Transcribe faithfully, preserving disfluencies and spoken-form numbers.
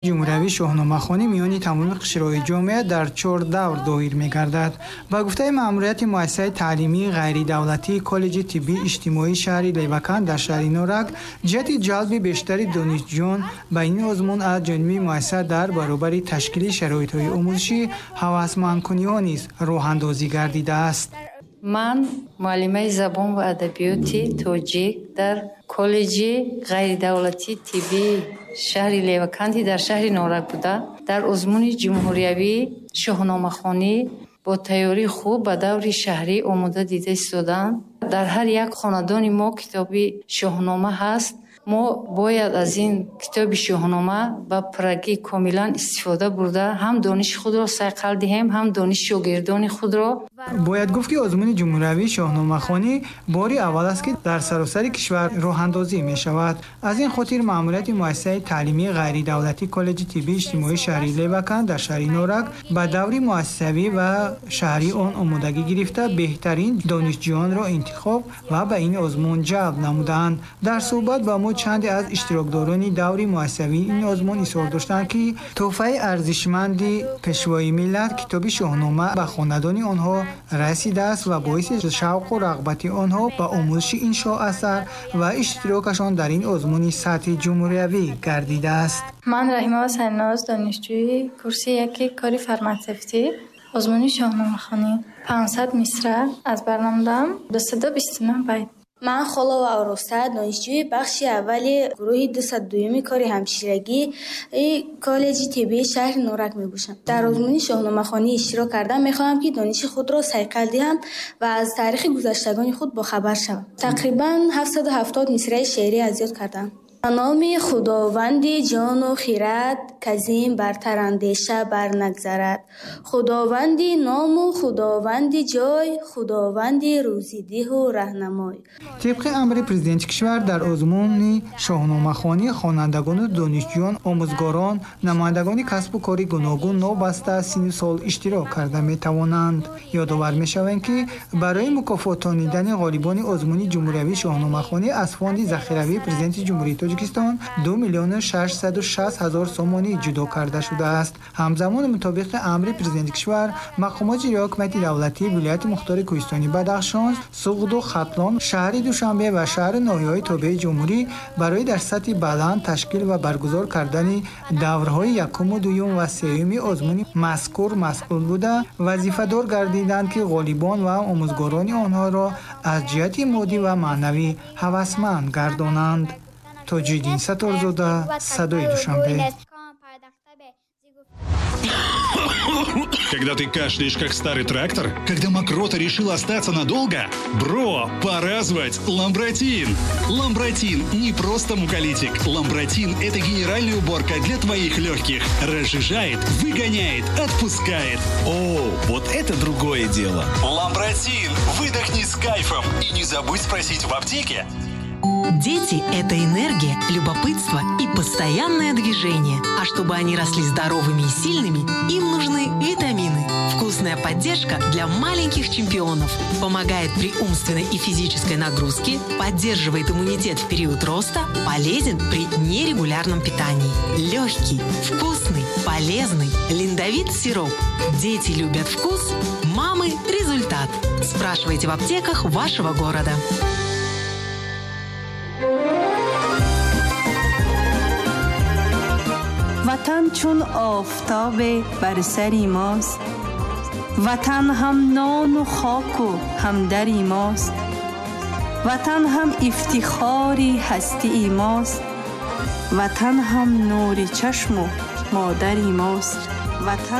ҷумҳуриявӣ шоҳномахонӣ миёни тамоми қишрҳои ҷомеа дар чор давр доир мегардад. Ба гуфтаи маъмурияти муассисаи таълимии ғайридавлатии коллеҷи тиббии иҷтимоии шаҳри Левакан дар шаҳри Норак ҷиҳати ҷалби бештари донишҷӯён ба ин озмун аз ҷониби муассиса дар баробари ташкили шароитҳои омӯзишӣ ҳавасмандкуниҳо низ роҳандозӣ гардидааст. ман муаллимаи забон ва адабиёти тоҷик дар коллеҷи ғайридавлатии тиббии шаҳри Леваканди дар шаҳри Норак буда дар озмуни ҷумҳуриявӣ шоҳномахонӣ бо тайёрии хуб ба даври шаҳрӣ омода дида истодаам. Дар ҳар як хонадони мо китоби шоҳнома ҳаст. мо бояд аз ин китоби шоҳнома ба прагӣ комилан истифода бурда ҳам дониши худро сайқал диҳем, ҳам дониши шогирдони худро. бояд гуфт ки озмуни ҷумҳуриявӣ шоҳномахонӣ бори аввал аст ки дар саросари кишвар роҳандозӣ мешавад. аз ин хотир маъмурияти муассисаи таълимии ғайридавлатии коллеҷи тиббии иҷтимоии шаҳри Левакан дар шаҳри Норак ба даври муассисавӣ ва шаҳрӣ он омодагӣ гирифта беҳтарин донишҷӯёнро интихоб ва ба ин озмун ҷалб намуданд. дар суҳбат ба мо чанде аз иштирокдорони даври муассисавии ин озмун изҳор доштанд ки тӯҳфаи арзишманди пешвои миллат китоби шоҳнома ба хонадони онҳо расидааст ва боиси шавқу рағбати онҳо ба омӯзиши ин шоҳасар ва иштирокашон дар ин озмуни сатҳи ҷумҳуриявӣ гардидааст. ман Раҳимова Сайноз, донишҷӯи курси яки кори фармацевтӣ, озмуни шоҳномахонӣ панҷсад мисра аз бар намудам, дусад و بیست و نه байт. ман Холова Ороста, донишҷӯи бахши аввали гурӯҳи дусад و دو кори ҳамширагӣ коллеҷи тиббии шаҳри Норак мебошам. дар озмуни шоҳномахонӣ иштирок карда мехоҳам ки дониши худро сайқал диҳам ва аз таърихи гузаштагони худ бохабар шавам. тақрибан ҳафтсад و ҳафтод мисраи шеърӣ аз ёд кардам. ба номи худованди ҷону хирад казин бартар андеша барнагзарад. худованди ному худованди ҷой худованди рӯзидиҳу раҳнамой. тибқи амри президенти кишвар дар озмуни шоҳномахонӣ хонандагону донишҷӯён, омӯзгорон, намояндагони касбу кори гуногун новаста синну сол иштирок карда метавонанд. ёдовар мешавем ки барои мукофотонидани ғолибони озмуни ҷумҳуриявӣ шоҳномахонӣ аз фонди захиравии президенти ҷумҳурии Тоҷикистон ду миллион шашсаду шаст ҳазор сомонӣ ҷудо карда шудааст. ҳамзамон мутобиқи амри президенти кишвар мақомоти ҷои ҳукумати давлатӣ вилояти мухтори Кӯҳистони Бадахшон, Суғду, Хатлон, шаҳри Душанбе ва шаҳри ноҳияҳои тобеи ҷумҳурӣ барои дар сатҳи баланд ташкил ва баргузор кардани даврҳои якуму дуюм ва сеюми озмуни мазкур масъул буда вазифадор гардиданд ки ғолибон ва омӯзгорони онҳоро аз ҷиҳати моддӣ ва маънавӣ ҳавасманд гардонанд. Тоҷиддин Саторзода, Садои Душанбе. Когда ты кашляешь, как старый трактор? Когда мокрота решила остаться надолго? Бро, пора звать Ламбротин. Ламбротин не просто муколитик. Ламбротин – это генеральная уборка для твоих легких. Разжижает, выгоняет, отпускает. О, вот это другое дело. Ламбротин. Выдохни с кайфом. И не забудь спросить в аптеке. Дети – это энергия, любопытство и постоянное движение. А чтобы они росли здоровыми и сильными, им нужны витамины. Вкусная поддержка для маленьких чемпионов. Помогает при умственной и физической нагрузке, поддерживает иммунитет в период роста, полезен при нерегулярном питании. Легкий, вкусный, полезный, линдовит сироп. Дети любят вкус, мамы – результат. Спрашивайте в аптеках вашего города. وطن چون آفتاب بر سری ماست، وطن هم نان و خاک و همدری ماست، وطن هم افتخاری هستی ماست، وطن هم نور چشم و مادری ماست، وطن